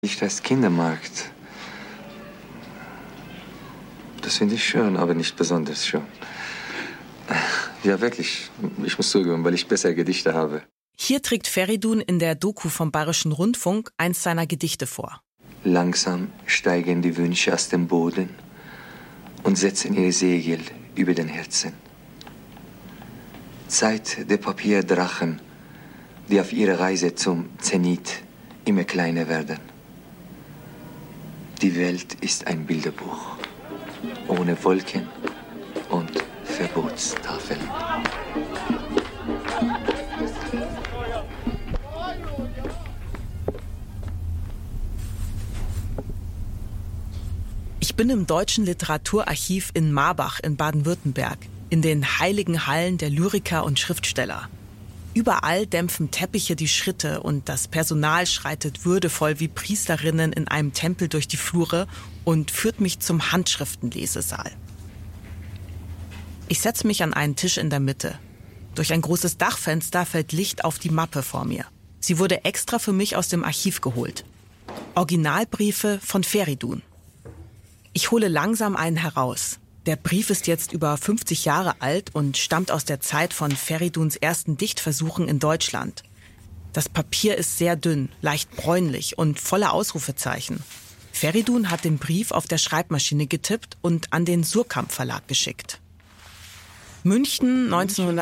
nicht als Kindermarkt. Das finde ich schön, aber nicht besonders schön. Ja, wirklich. Ich muss zugeben, weil ich bessere Gedichte habe. Hier trägt Feridun in der Doku vom Bayerischen Rundfunk eins seiner Gedichte vor. Langsam steigen die Wünsche aus dem Boden und setzen ihre Segel über den Herzen. Zeit der Papierdrachen, die auf ihrer Reise zum Zenit immer kleiner werden. Die Welt ist ein Bilderbuch, ohne Wolken und Verbotstafeln. Ich bin im Deutschen Literaturarchiv in Marbach in Baden-Württemberg, in den heiligen Hallen der Lyriker und Schriftsteller. Überall dämpfen Teppiche die Schritte und das Personal schreitet würdevoll wie Priesterinnen in einem Tempel durch die Flure und führt mich zum Handschriftenlesesaal. Ich setze mich an einen Tisch in der Mitte. Durch ein großes Dachfenster fällt Licht auf die Mappe vor mir. Sie wurde extra für mich aus dem Archiv geholt. Originalbriefe von Feridun. Ich hole langsam einen heraus. Der Brief ist jetzt über 50 Jahre alt und stammt aus der Zeit von Feriduns ersten Dichtversuchen in Deutschland. Das Papier ist sehr dünn, leicht bräunlich und voller Ausrufezeichen. Feridun hat den Brief auf der Schreibmaschine getippt und an den Suhrkamp Verlag geschickt. München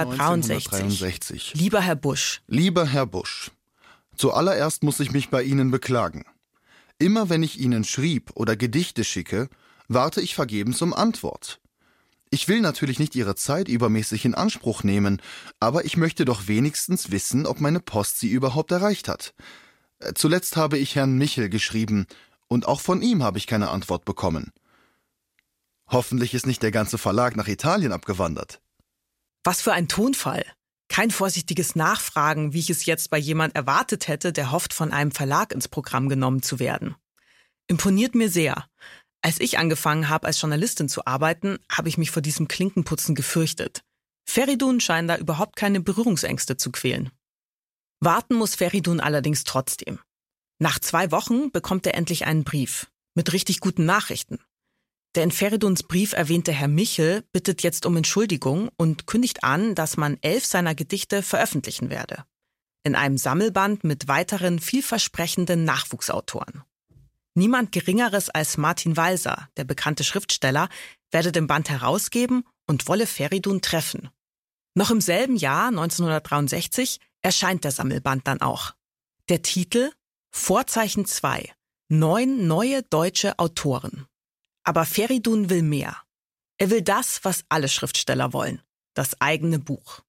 1963. Lieber Herr Busch. Lieber Herr Busch, zuallererst muss ich mich bei Ihnen beklagen. Immer wenn ich Ihnen schrieb oder Gedichte schicke, warte ich vergebens um Antwort. Ich will natürlich nicht Ihre Zeit übermäßig in Anspruch nehmen, aber ich möchte doch wenigstens wissen, ob meine Post Sie überhaupt erreicht hat. Zuletzt habe ich Herrn Michel geschrieben, und auch von ihm habe ich keine Antwort bekommen. Hoffentlich ist nicht der ganze Verlag nach Italien abgewandert. Was für ein Tonfall. Kein vorsichtiges Nachfragen, wie ich es jetzt bei jemand erwartet hätte, der hofft, von einem Verlag ins Programm genommen zu werden. Imponiert mir sehr. Als ich angefangen habe, als Journalistin zu arbeiten, habe ich mich vor diesem Klinkenputzen gefürchtet. Feridun scheint da überhaupt keine Berührungsängste zu quälen. Warten muss Feridun allerdings trotzdem. Nach 2 Wochen bekommt er endlich einen Brief mit richtig guten Nachrichten. Der in Feriduns Brief erwähnte Herr Michel bittet jetzt um Entschuldigung und kündigt an, dass man 11 seiner Gedichte veröffentlichen werde. In einem Sammelband mit weiteren vielversprechenden Nachwuchsautoren. Niemand Geringeres als Martin Walser, der bekannte Schriftsteller, werde den Band herausgeben und wolle Feridun treffen. Noch im selben Jahr, 1963, erscheint der Sammelband dann auch. Der Titel Vorzeichen 2 – 9 neue deutsche Autoren. Aber Feridun will mehr. Er will das, was alle Schriftsteller wollen, das eigene Buch.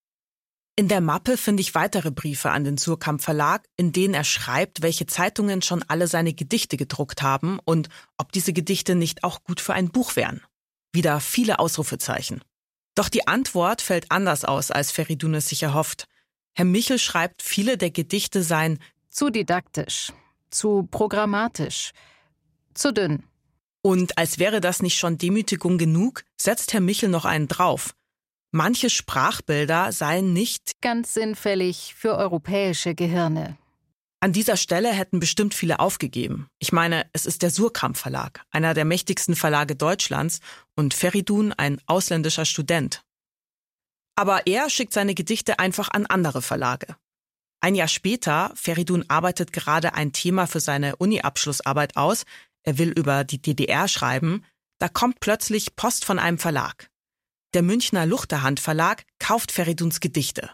In der Mappe finde ich weitere Briefe an den Suhrkamp Verlag, in denen er schreibt, welche Zeitungen schon alle seine Gedichte gedruckt haben und ob diese Gedichte nicht auch gut für ein Buch wären. Wieder viele Ausrufezeichen. Doch die Antwort fällt anders aus, als Feridun es sich erhofft. Herr Michel schreibt, viele der Gedichte seien zu didaktisch, zu programmatisch, zu dünn. Und als wäre das nicht schon Demütigung genug, setzt Herr Michel noch einen drauf. Manche Sprachbilder seien nicht ganz sinnfällig für europäische Gehirne. An dieser Stelle hätten bestimmt viele aufgegeben. Ich meine, es ist der Suhrkamp Verlag, einer der mächtigsten Verlage Deutschlands und Feridun ein ausländischer Student. Aber er schickt seine Gedichte einfach an andere Verlage. Ein Jahr später, Feridun arbeitet gerade ein Thema für seine Uni-Abschlussarbeit aus, er will über die DDR schreiben, da kommt plötzlich Post von einem Verlag. Der Münchner Luchterhand Verlag kauft Feriduns Gedichte.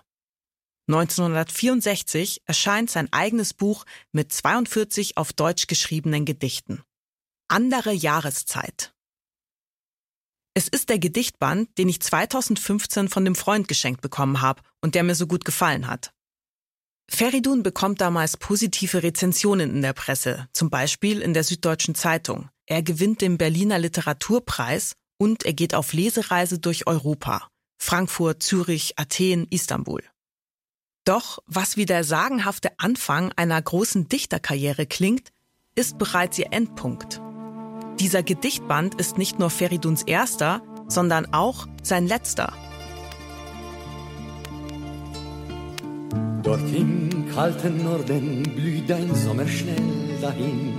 1964 erscheint sein eigenes Buch mit 42 auf Deutsch geschriebenen Gedichten. Andere Jahreszeit. Es ist der Gedichtband, den ich 2015 von dem Freund geschenkt bekommen habe und der mir so gut gefallen hat. Feridun bekommt damals positive Rezensionen in der Presse, zum Beispiel in der Süddeutschen Zeitung. Er gewinnt den Berliner Literaturpreis und er geht auf Lesereise durch Europa. Frankfurt, Zürich, Athen, Istanbul. Doch was wie der sagenhafte Anfang einer großen Dichterkarriere klingt, ist bereits ihr Endpunkt. Dieser Gedichtband ist nicht nur Feriduns erster, sondern auch sein letzter. Dort im kalten Norden blüht ein Sommer schnell dahin.